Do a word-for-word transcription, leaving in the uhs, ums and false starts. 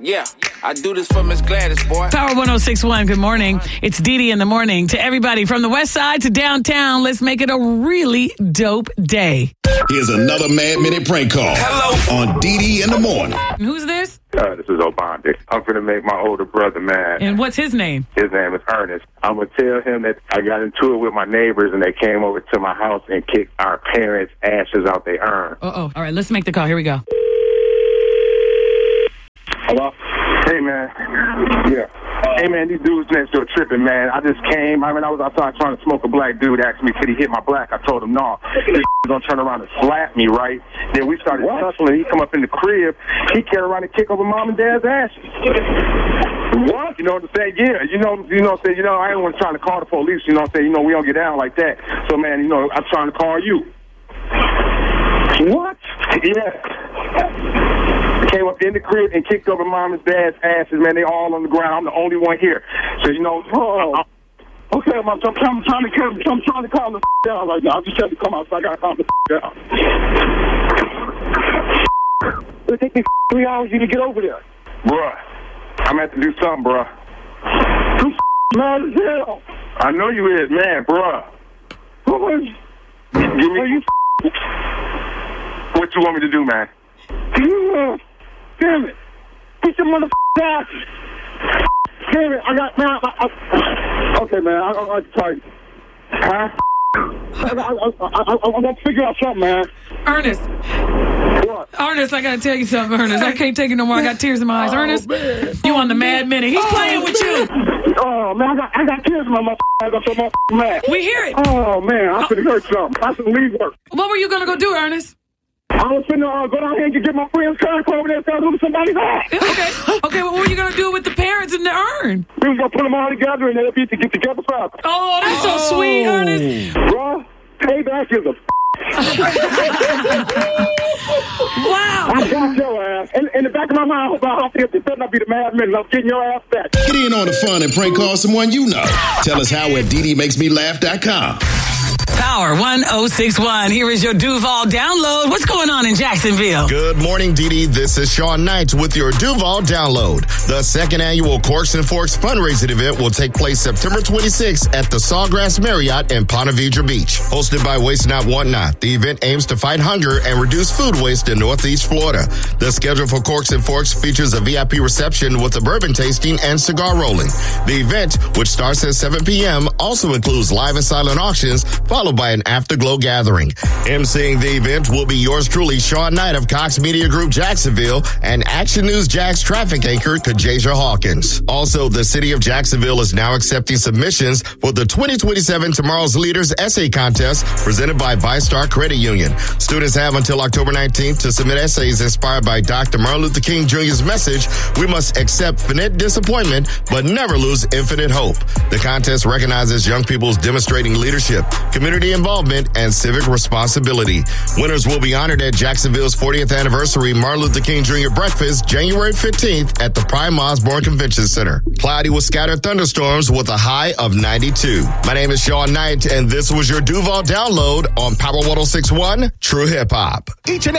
Yeah, I do this for Miss Gladys, boy. Power one oh six point one, good morning. It's Dee Dee in the morning. To everybody from the west side to downtown, let's make it a really dope day. Here's another Mad Minute prank call. Hello. On Dee Dee in the morning. Who's this? Uh, this is Obandi. I'm going to make my older brother mad. And what's his name? His name is Ernest. I'm going to tell him that I got into it with my neighbors and they came over to my house and kicked our parents' ashes out their urn. Uh-oh. All right, let's make the call. Here we go. Hello? Hey, man. Yeah. Hey, man, these dudes next door tripping, man. I just came. I mean, I was outside trying to smoke. A black dude asked me, could he hit my black? I told him, no. This going to turn around and slap me, right? Then we started tussling. He come up in the crib. He carried around and kick over mom and dad's ashes. What? You know what I'm saying? Yeah. You know, you know what I'm saying? You know, I ain't want trying to call the police. You know what I'm saying? You know, we don't get down like that. So, man, you know, I'm trying to call you. What? Yeah. Came up in the crib and kicked over mom and dad's asses, man. They all on the ground. I'm the only one here. So, you know, oh. Okay, I'm, I'm, I'm, I'm trying to calm, I'm trying to calm the down right now. I just had to come out, so I got to calm the down. It'll take me three hours for you to get over there. Bruh, I'm going to have to do something, bruh. I'm mad as hell. I know you is, man, bruh. Who is you? Give me, you what you want me to do, man? Damn it. Get your motherfucking asses. Damn it. I got, man, I, I, okay, man, I, I, I'm sorry. Huh? I, I, I, I, I, I'm going to figure out something, man. Ernest. What? Ernest, I got to tell you something, Ernest. I can't take it no more. I got tears in my eyes. Oh, Ernest, man. you on the Mad Minute. He's oh, playing with you. Oh, man, I got, I got tears in my motherfucking eyes. I'm so motherfucking mad. We hear it. Oh, man, I could have heard something. I should leave work. What were you going to go do, Ernest? I was finna uh, go down here and get my friend's car and go over there and tell them somebody's ass. Okay. Okay, well, what were you going to do with the parents in the urn? We was going to put them all together and they'll be to get together forever. Oh, that's so oh. sweet, Ernest. Bruh, payback is a wow. I got your ass. In, in the back of my mind, I hope I hope it better not be the Mad Men. I'm getting your ass back. Get in on the fun and prank call someone you know. Tell us how at Dee Dee Makes Me Laugh dot com. Power one oh six point one. Here is your Duval download. What's going on in Jacksonville? Good morning, Dee Dee. This is Sean Knight with your Duval download. The second annual Corks and Forks fundraising event will take place September twenty-sixth at the Sawgrass Marriott in Ponte Vedra Beach. Hosted by Waste Not Want Not, the event aims to fight hunger and reduce food waste in Northeast Florida. The schedule for Corks and Forks features a V I P reception with a bourbon tasting and cigar rolling. The event, which starts at seven p.m., also includes live and silent auctions, followed by an afterglow gathering. emceeing the event will be yours truly, Sean Knight of Cox Media Group Jacksonville, and Action News Jax traffic anchor Kajasia Hawkins. Also, the city of Jacksonville is now accepting submissions for the twenty twenty-seven Tomorrow's Leaders Essay Contest presented by VyStar Credit Union. Students have until October nineteenth to submit essays inspired by Doctor Martin Luther King Junior's message, "We must accept finite disappointment, but never lose infinite hope." The contest recognizes young people's demonstrating leadership, community involvement, and civic responsibility. Winners will be honored at Jacksonville's fortieth anniversary Martin Luther King Junior Breakfast, January fifteenth at the Prime Osborne Convention Center. Cloudy with scattered thunderstorms with a high of ninety-two. My name is Sean Knight, and this was your Duval download on Power one oh six point one True Hip Hop. Each and